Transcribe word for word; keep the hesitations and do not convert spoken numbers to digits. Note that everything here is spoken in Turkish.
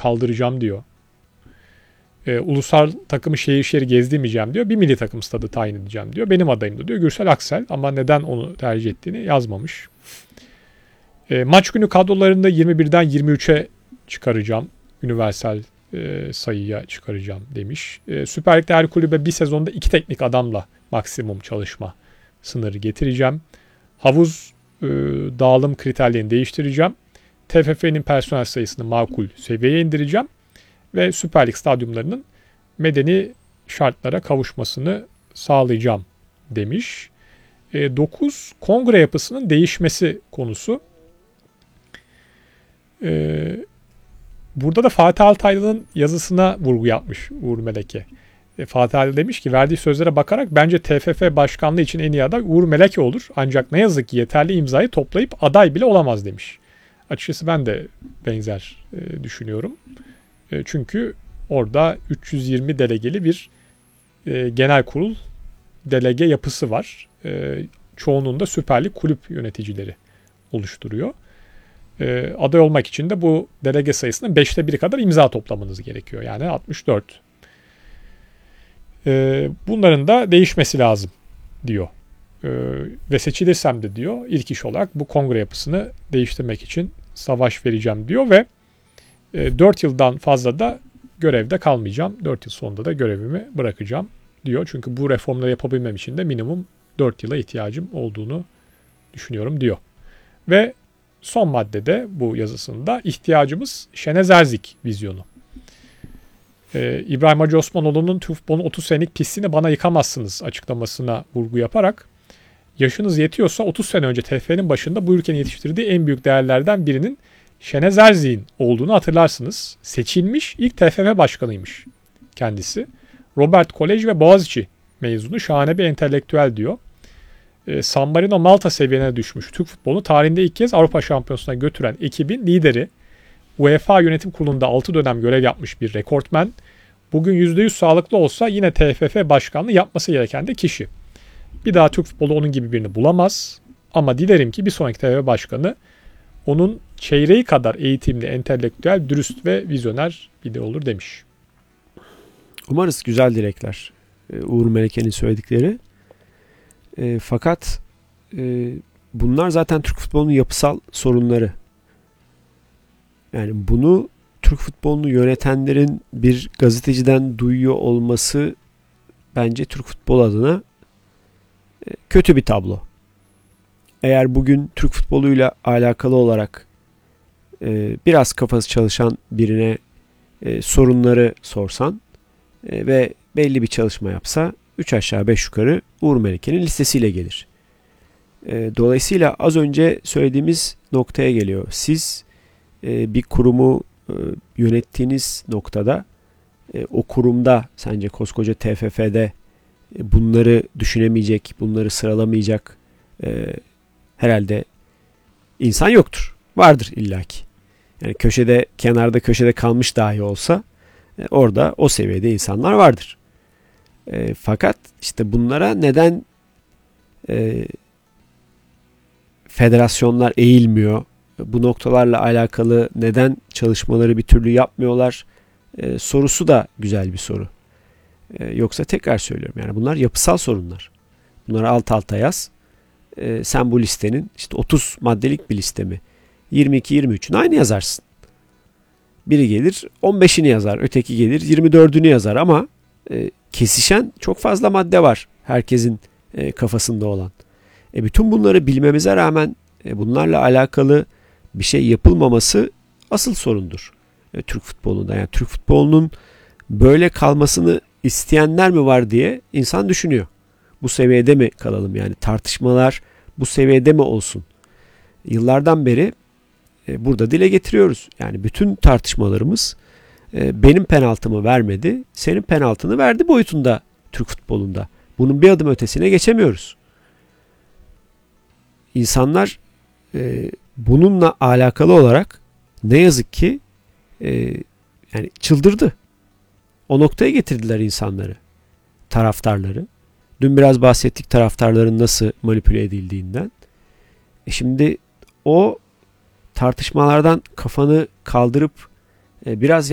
kaldıracağım diyor. E, ulusal takımı şehir şehir gezdirmeyeceğim diyor. Bir milli takım stadı tayin edeceğim diyor. Benim adayım da diyor Gürsel Aksel, ama neden onu tercih ettiğini yazmamış. E, maç günü kadrolarında yirmi birden yirmi üçe çıkaracağım. Universal e, sayıya çıkaracağım demiş. E, Süper Lig'de her kulübe bir sezonda iki teknik adamla maksimum çalışma sınırı getireceğim. Havuz e, dağılım kriterlerini değiştireceğim. T F F'nin personel sayısını makul seviyeye indireceğim. Ve Süper Lig stadyumlarının medeni şartlara kavuşmasını sağlayacağım demiş. E, dokuz Kongre yapısının değişmesi konusu. E, burada da Fatih Altaylı'nın yazısına vurgu yapmış Uğur Meleke. E, Fatih Altaylı demiş ki verdiği sözlere bakarak bence T F F başkanlığı için en iyi aday Uğur Meleke olur. Ancak ne yazık ki yeterli imzayı toplayıp aday bile olamaz demiş. Açıkçası ben de benzer e, düşünüyorum. E, çünkü orada üç yüz yirmi delegeli bir e, genel kurul delege yapısı var. E, çoğunluğunda Süper Lig kulüp yöneticileri oluşturuyor. E, aday olmak için de bu delege sayısının beşte biri kadar imza toplamanız gerekiyor. Yani altmış dört. E, bunların da değişmesi lazım diyor. E, ve seçilirsem de diyor ilk iş olarak bu kongre yapısını değiştirmek için savaş vereceğim diyor ve e, dört yıldan fazla da görevde kalmayacağım. dört yıl sonunda da görevimi bırakacağım diyor. Çünkü bu reformları yapabilmem için de minimum dört yıla ihtiyacım olduğunu düşünüyorum diyor. Ve son maddede bu yazısında ihtiyacımız Şenez Erzik vizyonu. Ee, İbrahim Hacı Osmanoğlu'nun Türk futbolunun otuz senelik pisliğini bana yıkamazsınız açıklamasına vurgu yaparak yaşınız yetiyorsa otuz sene önce T F F'nin başında bu ülkenin yetiştirdiği en büyük değerlerden birinin Şenez Erzik'in olduğunu hatırlarsınız. Seçilmiş ilk T F F başkanıymış kendisi. Robert Kolej ve Boğaziçi mezunu, şahane bir entelektüel diyor. E, San Marino Malta seviyene düşmüş Türk futbolunu tarihinde ilk kez Avrupa Şampiyonası'na götüren ekibin lideri, UEFA Yönetim Kurulu'nda altı dönem görev yapmış bir rekortmen, bugün yüzde yüz sağlıklı olsa yine T F F başkanlığı yapması gereken de kişi. Bir daha Türk futbolu onun gibi birini bulamaz ama dilerim ki bir sonraki T F F başkanı onun çeyreği kadar eğitimli, entelektüel, dürüst ve vizyoner biri olur demiş. Umarız güzel dilekler. Uğur Meleke'nin söyledikleri. E, fakat e, bunlar zaten Türk futbolunun yapısal sorunları. Yani bunu Türk futbolunu yönetenlerin bir gazeteciden duyuyor olması bence Türk futbolu adına e, kötü bir tablo. Eğer bugün Türk futboluyla alakalı olarak e, biraz kafası çalışan birine e, sorunları sorsan e, ve belli bir çalışma yapsa üç aşağı beş yukarı Uğur Meleke'nin listesiyle gelir. E, dolayısıyla az önce söylediğimiz noktaya geliyor. Siz e, bir kurumu e, yönettiğiniz noktada e, o kurumda sence koskoca T F F'de e, bunları düşünemeyecek, bunları sıralamayacak e, herhalde insan yoktur. Vardır illaki. Yani köşede, kenarda köşede kalmış dahi olsa e, orada o seviyede insanlar vardır. E, fakat işte bunlara neden e, federasyonlar eğilmiyor? Bu noktalarla alakalı neden çalışmaları bir türlü yapmıyorlar? E, sorusu da güzel bir soru. E, yoksa tekrar söylüyorum, yani bunlar yapısal sorunlar. Bunları alt alta yaz. E, sen bu listenin işte otuz maddelik bir liste mi? yirmi iki yirmi üçünü aynı yazarsın. Biri gelir on beşini yazar, öteki gelir yirmi dördünü yazar ama e, kesişen çok fazla madde var herkesin e, kafasında olan. E, bütün bunları bilmemize rağmen e, bunlarla alakalı bir şey yapılmaması asıl sorundur e, Türk futbolunda. Yani Türk futbolunun böyle kalmasını isteyenler mi var diye insan düşünüyor. Bu seviyede mi kalalım, yani tartışmalar bu seviyede mi olsun? Yıllardan beri e, burada dile getiriyoruz. Yani bütün tartışmalarımız e, benim penaltımı vermedi, senin penaltını verdi boyutunda Türk futbolunda. Bunun bir adım ötesine geçemiyoruz. İnsanlar e, bununla alakalı olarak ne yazık ki e, yani çıldırdı. O noktaya getirdiler insanları, taraftarları. Dün biraz bahsettik taraftarların nasıl manipüle edildiğinden. E şimdi o tartışmalardan kafanı kaldırıp e, biraz